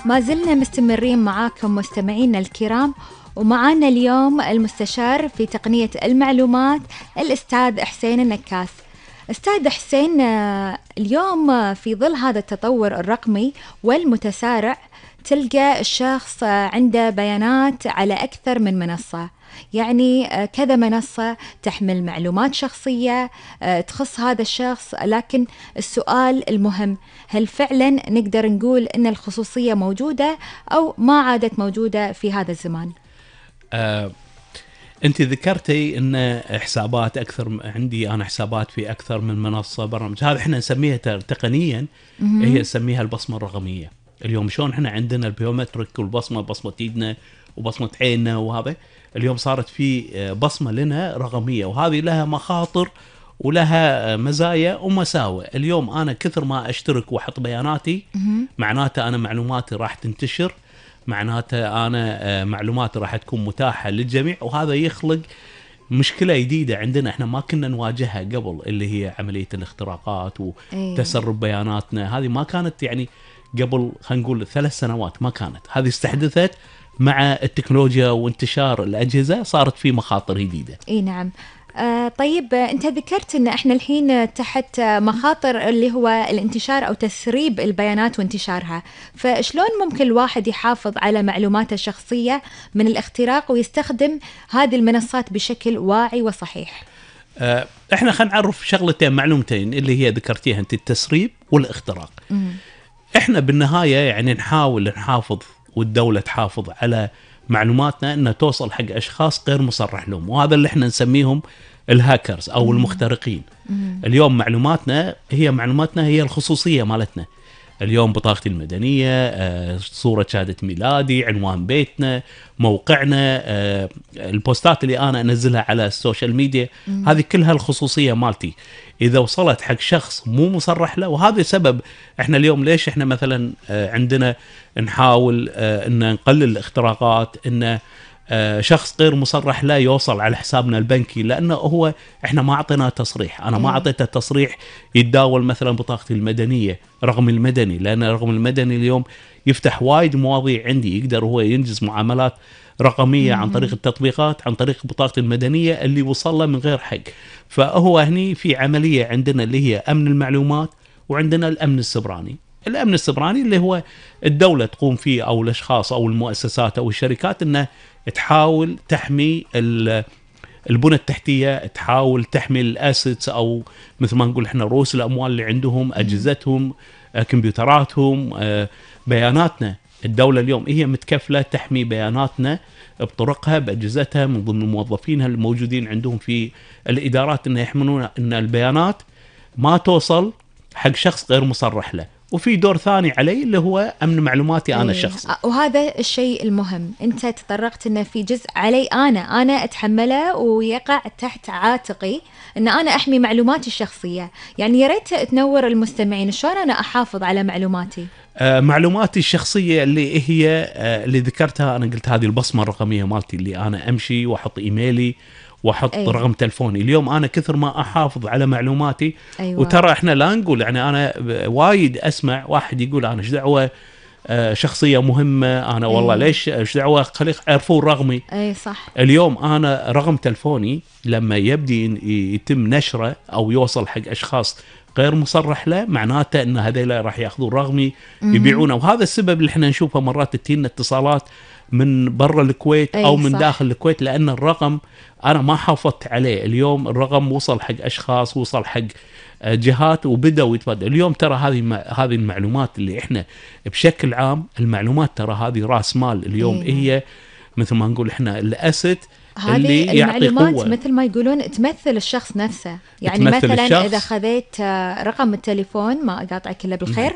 ما زلنا مستمرين معاكم مستمعينا الكرام، ومعانا اليوم المستشار في تقنية المعلومات الأستاذ حسين النكاس. أستاذ حسين، اليوم في ظل هذا التطور الرقمي والمتسارع تلقى الشخص عنده بيانات على أكثر من منصة، يعني كذا منصة تحمل معلومات شخصية تخص هذا الشخص. لكن السؤال المهم، هل فعلا نقدر نقول أن الخصوصية موجودة أو ما عادت موجودة في هذا الزمان؟ أنت ذكرتي أن حسابات أكثر، عندي أنا حسابات في أكثر من منصة برامج، هذا إحنا نسميها تقنيا هي نسميها البصمة الرقمية. اليوم شلون إحنا عندنا البيومتريك والبصمة، بصمة إيدنا وبصمة عيننا، وهذا اليوم صارت في بصمة لنا رقمية، وهذه لها مخاطر ولها مزايا ومساوئ. اليوم أنا كثر ما أشترك وأحط بياناتي معناته أنا معلوماتي راح تنتشر، معناته أنا معلوماتي راح تكون متاحة للجميع، وهذا يخلق مشكلة جديدة عندنا احنا ما كنا نواجهها قبل، اللي هي عملية الاختراقات وتسرب بياناتنا. هذه ما كانت يعني قبل، خلينا نقول 3 سنوات ما كانت، هذه استحدثت مع التكنولوجيا وانتشار الأجهزة، صارت في مخاطر جديدة. اي نعم. طيب، أنت ذكرت أن إحنا الحين تحت مخاطر اللي هو الانتشار أو تسريب البيانات وانتشارها، فشلون ممكن الواحد يحافظ على معلوماته الشخصية من الاختراق ويستخدم هذه المنصات بشكل واعي وصحيح؟ إحنا خلينا نعرف شغلتين معلومتين اللي هي ذكرتيها أنت، التسريب والاختراق. إحنا بالنهاية يعني نحاول نحافظ، والدولة تحافظ على معلوماتنا أنها توصل حق أشخاص غير مصرح لهم، وهذا اللي احنا نسميهم الهاكرز أو المخترقين. اليوم معلوماتنا هي الخصوصية مالتنا. اليوم بطاقتي المدنية، صورة شهادة ميلادي، عنوان بيتنا، موقعنا، البوستات اللي أنا أنزلها على السوشيال ميديا، هذه كلها الخصوصية مالتي إذا وصلت حق شخص مو مصرح له. وهذا سبب إحنا اليوم ليش إحنا مثلا عندنا نحاول إن نقلل الاختراقات، إن شخص غير مصرح لا يوصل على حسابنا البنكي، لأنه إحنا ما أعطينا تصريح. أنا ما أعطيته تصريح يتداول مثلا بطاقتي المدنية، رقم المدني، لأن الرقم المدني اليوم يفتح وايد مواضيع عندي، يقدر هو ينجز معاملات رقمية عن طريق التطبيقات، عن طريق بطاقة المدنية اللي وصل له من غير حق. فهو هني في عملية عندنا اللي هي أمن المعلومات، وعندنا الأمن السبراني. الأمن السبراني اللي هو الدولة تقوم فيه، أو الأشخاص أو المؤسسات أو الشركات، إنه تحاول تحمي البنى التحتية، تحاول تحمي الأسيتس، أو مثل ما نقول إحنا رؤوس الأموال اللي عندهم، أجهزتهم، كمبيوتراتهم، بياناتنا. الدولة اليوم هي متكفلة تحمي بياناتنا بطرقها، بأجهزتها، من ضمن موظفينها الموجودين عندهم في الإدارات، إنه يحملون إن البيانات ما توصل حق شخص غير مصرح له. وفي دور ثاني علي اللي هو أمن معلوماتي أنا الشخصي. وهذا الشيء المهم، أنت تطرقت أنه في جزء علي أنا أتحمله ويقع تحت عاتقي أن أنا أحمي معلوماتي الشخصية. يعني يا ريت تنور المستمعين شلون أنا أحافظ على معلوماتي. معلوماتي الشخصية اللي هي اللي ذكرتها أنا، قلت هذه البصمة الرقمية مالتي، اللي أنا أمشي وأحط إيميلي واحط رقم تلفوني. اليوم انا كثر ما احافظ على معلوماتي. وترى احنا لا نقول، يعني انا وايد اسمع واحد يقول انا ايش دعوه شخصيه مهمه، انا والله ليش ايش دعوه، خليك يعرفون رقمي. صح. اليوم انا رقم تلفوني لما يبدي يتم نشره او يوصل حق اشخاص غير مصرح له، معناته ان هذول راح ياخذون رقمي يبيعونه. وهذا السبب اللي احنا نشوفه مرات تجينا اتصالات من برا الكويت او من داخل الكويت، لان الرقم انا ما حافظت عليه. اليوم الرقم وصل حق اشخاص، وصل حق جهات، وبداوا يتبادلوا. اليوم ترى هذه المعلومات اللي احنا بشكل عام، المعلومات ترى هذه راس مال اليوم. هي مثل ما نقول احنا الاسد هذه المعلومات مثل ما يقولون تمثل الشخص نفسه. يعني مثلا إذا خذيت رقم التليفون، ما أقاطعك إلا بالخير،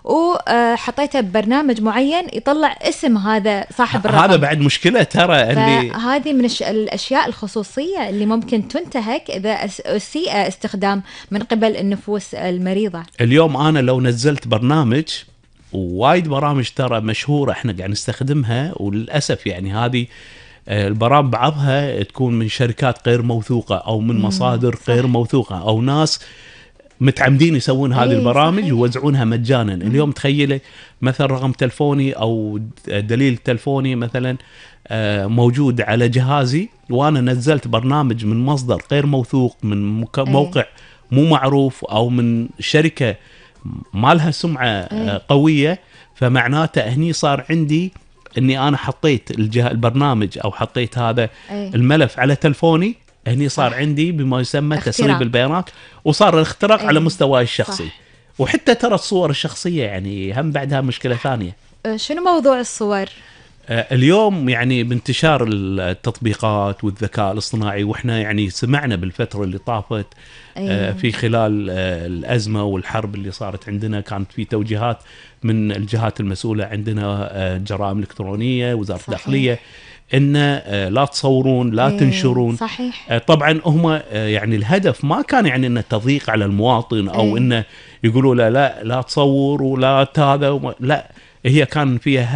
وحطيته ببرنامج معين يطلع اسم هذا صاحب الرقم، هذا بعد مشكلة ترى. هذه من الأشياء الخصوصية اللي ممكن تنتهك إذا أسيء استخدام من قبل النفوس المريضة. اليوم أنا لو نزلت برنامج، ووايد برامج ترى مشهورة احنا قاعد نستخدمها، وللأسف يعني هذه البرامج بعضها تكون من شركات غير موثوقة، أو من مصادر غير موثوقة، أو ناس متعمدين يسوون هذه إيه البرامج صحيح. ويوزعونها مجانا. اليوم تخيلي مثلا رقم تلفوني او دليل تلفوني مثلا موجود على جهازي، وانا نزلت برنامج من مصدر غير موثوق، من موقع مو معروف او من شركة ما لها سمعة قوية، فمعناته هني صار عندي اني انا حطيت البرنامج او حطيت هذا الملف على تلفوني، هني صار عندي بما يسمى تسريب البيانات، وصار الاختراق على مستواي الشخصي. صح. وحتى ترى الصور الشخصية يعني هم بعدها مشكلة ثانية. شنو موضوع الصور؟ اليوم يعني بانتشار التطبيقات والذكاء الاصطناعي، واحنا يعني سمعنا بالفترة اللي طافت في خلال الأزمة والحرب اللي صارت عندنا، كانت في توجيهات من الجهات المسؤولة عندنا، جرائم الإلكترونية، وزارة الداخلية، إن لا تصورون لا تنشرون. صحيح. طبعا هم يعني الهدف ما كان يعني إنه تضييق على المواطن أو إنه يقولوا لا تصور ولا هذا، لا، هي كان فيها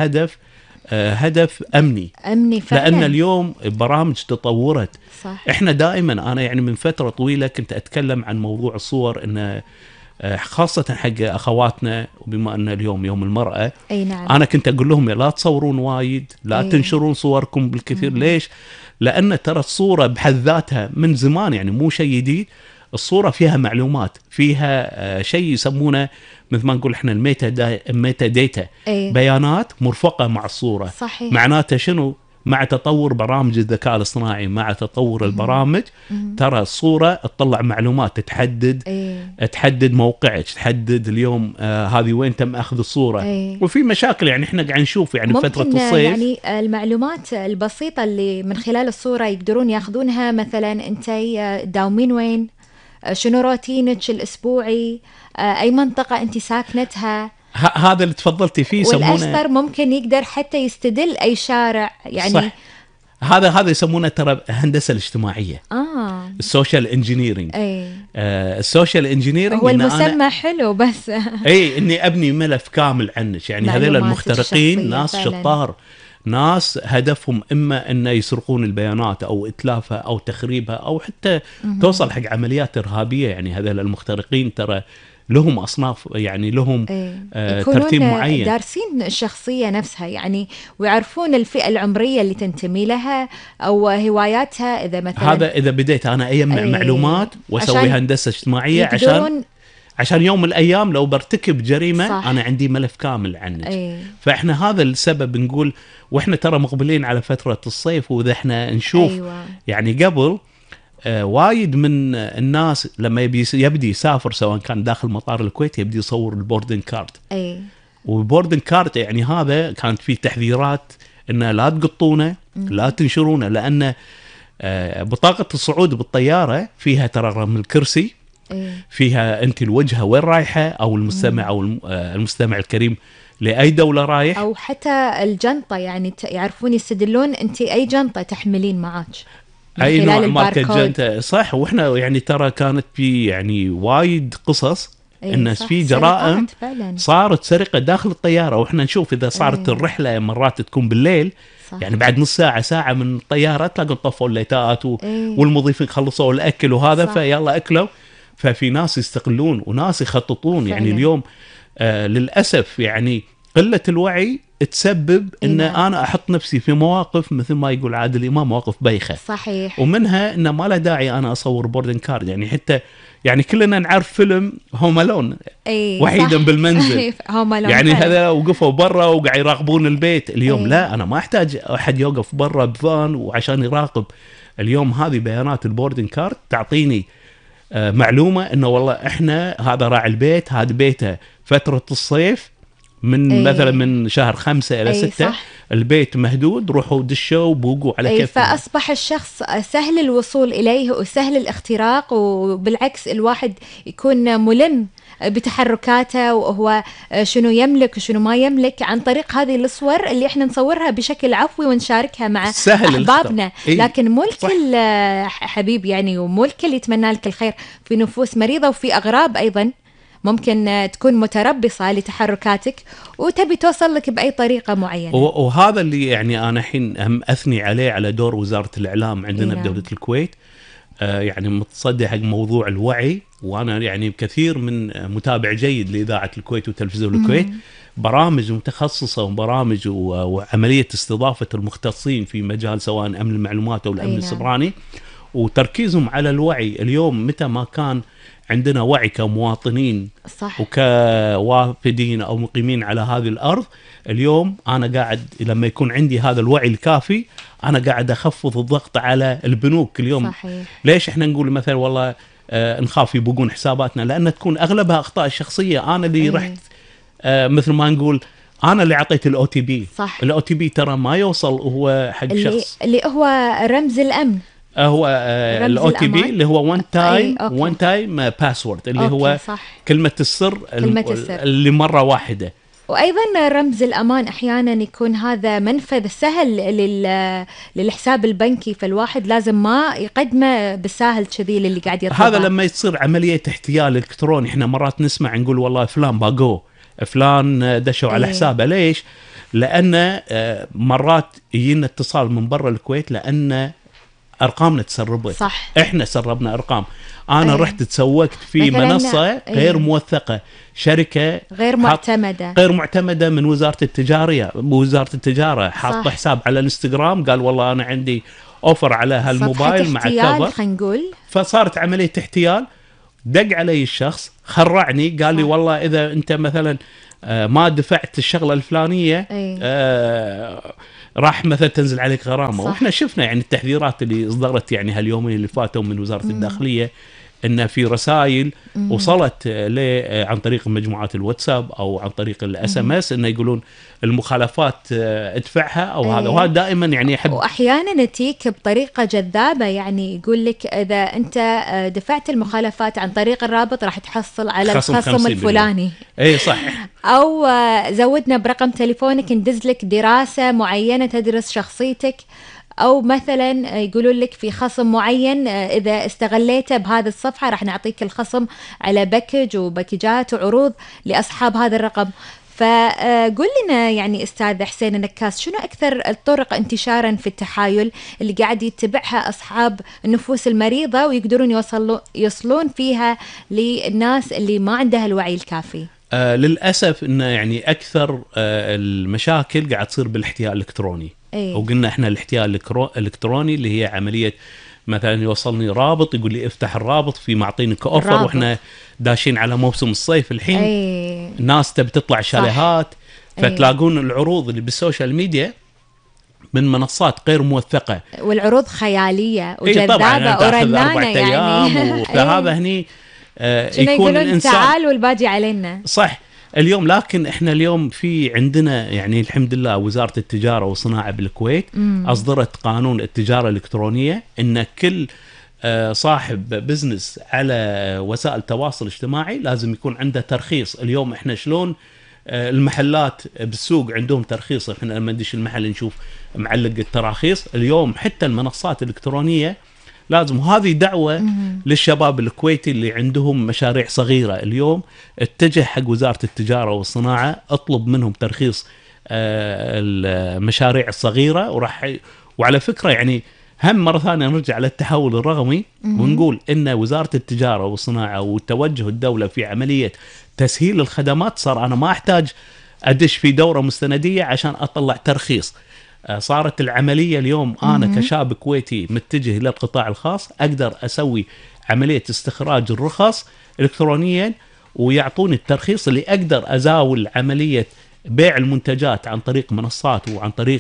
هدف أمني فعلا. لأن اليوم برامج تطورت. صح. إحنا دائما أنا يعني من فترة طويلة كنت أتكلم عن موضوع الصور، إنه خاصة حق أخواتنا، وبما أن اليوم يوم المرأة، نعم. أنا كنت أقول لهم لا تصورون وايد، لا تنشرون صوركم بالكثير. ليش؟ لأن ترى الصورة بحد ذاتها من زمان يعني مو شيء جديد، الصورة فيها معلومات، فيها شيء يسمونه مثل ما نقول احنا الميتا داتا، بيانات مرفقة مع الصورة. صحيح. معناته شنو؟ مع تطور برامج الذكاء الاصطناعي، مع تطور البرامج، ترى الصورة تطلع معلومات، تحدد موقعك، تحدد اليوم هذه وين تم أخذ الصورة. وفي مشاكل يعني احنا قاعد نشوف يعني فترة الصيف، يعني المعلومات البسيطة اللي من خلال الصورة يقدرون ياخذونها، مثلا انتي داومين وين، شنو روتينك الأسبوعي، أي منطقة أنت ساكنتها، هذا اللي تفضلتي فيه. والأشطر ممكن يقدر حتى يستدل أي شارع يعني. صح. هذا يسمونه ترى الهندسة الاجتماعية، السوشيال انجينيرينج. السوشيال انجينيرينج هو المسمى حلو، بس إني أبني ملف كامل عنك. يعني هذول المخترقين ناس فعلاً شطار، ناس هدفهم إما أن يسرقون البيانات أو إتلافها أو تخريبها أو حتى توصل حق عمليات إرهابية. يعني هذول المخترقين ترى لهم أصناف، يعني لهم ترتيب معين، دارسين الشخصية نفسها يعني، ويعرفون الفئة العمرية اللي تنتمي لها أو هواياتها. إذا مثلا هذا إذا بديت أنا أجمع معلومات وأسوي هندسة اجتماعية عشان يوم من الأيام لو برتكب جريمة، صح، أنا عندي ملف كامل عنك. فإحنا هذا السبب نقول، وإحنا ترى مقبلين على فترة الصيف، وإذا إحنا نشوف يعني قبل وايد من الناس لما يبدي يسافر، سواء كان داخل مطار الكويت، يبدي يصور البوردن كارد. والبوردن كارد يعني هذا كانت فيه تحذيرات إنه لا تقطونه، لا تنشرونه، لأن بطاقة الصعود بالطيارة فيها ترى رقم الكرسي، فيها أنت الوجهة وين رايحة، أو المستمع أو المستمع الكريم لأي دولة رايح، أو حتى الجنطة، يعني يعرفون يستدلون أنت أي جنطة تحملين معاك، أي نوع ماركة جنطة. صح. وإحنا يعني ترى كانت في يعني وايد قصص الناس في جرائم صارت سرقة داخل الطيارة، وإحنا نشوف إذا صارت الرحلة مرات تكون بالليل، صح، يعني بعد نص ساعة من الطيارة تلاقوا طفوا الليتات والمضيفين خلصوا الأكل وهذا، فيلا أكلوا. ففي ناس يستقلون وناس يخططون فعلا. يعني اليوم للأسف يعني قلة الوعي تسبب إن أنا أحط نفسي في مواقف مثل ما يقول عادل إمام، مواقف بايخة. صحيح. ومنها إن ما له داعي أنا أصور بوردن كارد. يعني حتى يعني كلنا نعرف فيلم هوم ألون، وحيدا بالمنزل يعني هذا وقفوا برا وقاعد يراقبون البيت. اليوم لا، أنا ما أحتاج أحد يوقف برا بفان وعشان يراقب. اليوم هذه بيانات البوردن كارد تعطيني معلومة إنه والله إحنا هذا راعي البيت، هذا بيته فترة الصيف من مثلا من شهر 5 إلى 6 البيت مهدود، روحوا دشوا وبوقوا على كيف. فأصبح الشخص سهل الوصول إليه وسهل الاختراق، وبالعكس الواحد يكون ملم بتحركاته وهو شنو يملك وشنو ما يملك، عن طريق هذه الصور اللي احنا نصورها بشكل عفوي ونشاركها مع أحبابنا. لكن مو الكل حبيب يعني، ومو الكل يتمنى لك الخير. في نفوس مريضة وفي أغراب أيضا ممكن تكون متربصة لتحركاتك وتبي توصل لك بأي طريقة معينة. وهذا اللي يعني أنا حين هم أثني عليه على دور وزارة الإعلام عندنا بدولة الكويت، يعني متصدي حق موضوع الوعي وانا يعني كثير من متابع جيد لاذاعه الكويت وتلفزيون الكويت، برامج متخصصه وبرامج وعمليه استضافه المختصين في مجال سواء امن المعلومات او الامن السيبراني، وتركيزهم على الوعي. اليوم متى ما كان عندنا وعي كمواطنين صح. وكوافدين او مقيمين على هذه الارض، اليوم انا قاعد لما يكون عندي هذا الوعي الكافي انا قاعد اخفض الضغط على البنوك اليوم. صحيح. ليش احنا نقول مثلا والله نخاف يبقون حساباتنا؟ لان تكون اغلبها اخطاء شخصيه، انا اللي رحت مثل ما نقول انا اللي اعطيت الاو تي بي. الاو تي بي ترى ما يوصل هو حق شخص اللي هو رمز الامن، هو الاو تي بي اللي هو وان تايم باسورد، اللي هو صح. كلمه السر اللي مره واحده. وايضا رمز الامان احيانا يكون هذا منفذ سهل للحساب البنكي، فالواحد لازم ما يقدمه بالساهل كذي اللي قاعد يطلبه. هذا لما يصير عمليه احتيال الكتروني، احنا مرات نسمع نقول والله فلان باقوه، فلان دشوا على حسابه. ليش؟ لان مرات يجينا اتصال من برا الكويت لان ارقامنا تسربت. صح. احنا سربنا ارقام. انا رحت تسوقت في منصه غير موثقه، شركه غير معتمده من وزاره التجاره حاطه حساب على الانستغرام، قال والله انا عندي اوفر على هالموبايل مع الكفر، خلينا نقول. فصارت عمليه احتيال. دق علي الشخص، خرعني، قال لي والله اذا انت مثلا ما دفعت الشغله الفلانيه راح مثلا تنزل عليك غرامه. واحنا شفنا يعني التحذيرات اللي اصدرت يعني هاليومين اللي فاتوا من وزاره الداخليه، ان في رسائل وصلت عن طريق مجموعات الواتساب او عن طريق الاس ام اس، انه يقولون المخالفات ادفعها او هذا. وهذا دائما يعني احب، واحيانا تيك بطريقه جذابه، يعني يقول لك اذا انت دفعت المخالفات عن طريق الرابط راح تحصل على الخصم الفلاني. اي صح. او زودنا برقم تليفونك ندز لك دراسه معينه تدرس شخصيتك، أو مثلا يقولون لك في خصم معين إذا استغليته بهذه الصفحة راح نعطيك الخصم على باكج وباكجات وعروض لأصحاب هذا الرقم. فقول لنا يعني أستاذ حسين النكاس، شنو أكثر الطرق انتشارا في التحايل اللي قاعد يتبعها أصحاب النفوس المريضة ويقدرون يوصلون فيها للناس اللي ما عندها الوعي الكافي؟ للأسف إنه يعني أكثر المشاكل قاعد تصير بالاحتيال الإلكتروني. وقلنا إحنا الاحتيال الإلكتروني اللي هي عملية مثلا يوصلني رابط يقول لي افتح الرابط في معطينك أوفر، وإحنا داشين على موسم الصيف الحين. الناس تبي تطلع شاليهات، فتلاقون العروض اللي بالسوشيال ميديا من منصات غير موثقة، والعروض خيالية وجذابة ورنانة يعني. فهذا هني يكون الإنسان تعال والباقي علينا. صح. اليوم لكن احنا اليوم في عندنا يعني الحمد لله وزارة التجارة والصناعة بالكويت أصدرت قانون التجارة الإلكترونية، إن كل صاحب بزنس على وسائل التواصل الاجتماعي لازم يكون عنده ترخيص. اليوم احنا شلون المحلات بالسوق عندهم ترخيص، احنا لما ندش المحل نشوف معلق التراخيص، اليوم حتى المنصات الإلكترونية لازم. وهذه دعوة للشباب الكويتي اللي عندهم مشاريع صغيرة، اليوم اتجه حق وزارة التجارة والصناعة، اطلب منهم ترخيص المشاريع الصغيرة. وعلى فكرة يعني هم مرة ثانية نرجع للتحول الرقمي ونقول إن وزارة التجارة والصناعة وتوجه الدولة في عملية تسهيل الخدمات، صار أنا ما أحتاج أدش في دورة مستندية عشان أطلع ترخيص. صارت العملية اليوم أنا كشاب كويتي متجه إلى القطاع الخاص أقدر أسوي عملية استخراج الرخص إلكترونيا، ويعطوني الترخيص اللي أقدر أزاول عملية بيع المنتجات عن طريق منصات وعن طريق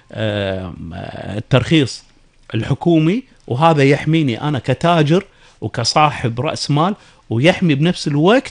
الترخيص الحكومي. وهذا يحميني أنا كتاجر وكصاحب رأس مال، ويحمي بنفس الوقت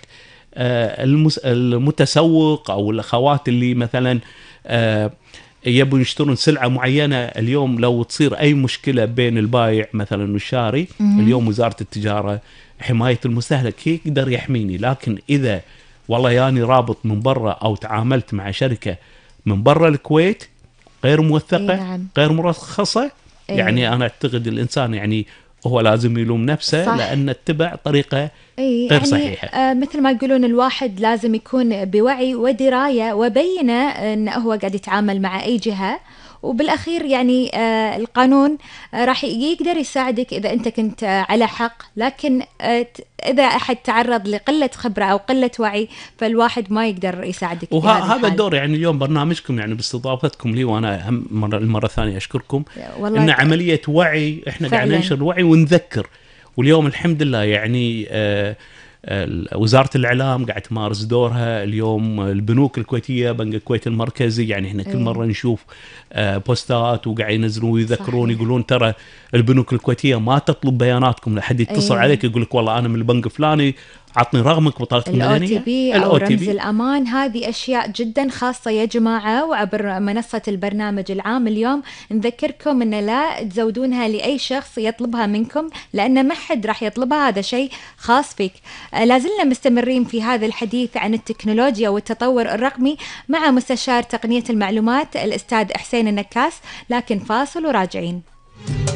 المتسوق أو الأخوات اللي مثلا يبون يشترون سلعة معينة. اليوم لو تصير أي مشكلة بين البائع مثلا والشاري، اليوم وزارة التجارة حماية المستهلك يقدر يحميني. لكن إذا والله يعني رابط من برا أو تعاملت مع شركة من برا الكويت غير موثقة غير مرخصة، يعني أنا أعتقد الإنسان يعني هو لازم يلوم نفسه، صح. لأن اتبع طريقة غير يعني صحيحة. مثل ما يقولون الواحد لازم يكون بوعي ودراية وبينة أنه هو قاعد يتعامل مع أي جهة. وبالأخير يعني القانون راح يقدر يساعدك إذا أنت كنت على حق، لكن إذا أحد تعرض لقلة خبرة أو قلة وعي فالواحد ما يقدر يساعدك. وهذا الدور يعني اليوم برنامجكم يعني باستضافتكم لي، وأنا المرة الثانية أشكركم إن عملية وعي، إحنا قاعد ننشر الوعي ونذكر. واليوم الحمد لله يعني وزارة الإعلام قاعد تمارس دورها. اليوم البنوك الكويتية، بنك الكويت المركزي، يعني احنا كل مرة نشوف بوستات وقاعد ينزلون ويذكرون، يقولون ترى البنوك الكويتية ما تطلب بياناتكم، لحد يتصل عليك يقول لك والله أنا من البنك الفلاني، عطني رقمك بطاقة المدنية، الOTP أو رمز الأمان. هذه أشياء جدا خاصة يا جماعة، وعبر منصة البرنامج العام اليوم نذكركم أن لا تزودونها لأي شخص يطلبها منكم، لأن ما حد راح يطلبها، هذا شيء خاص فيك. لازلنا مستمرين في هذا الحديث عن التكنولوجيا والتطور الرقمي مع مستشار تقنية المعلومات الأستاذ حسين النكاس، لكن فاصل وراجعين.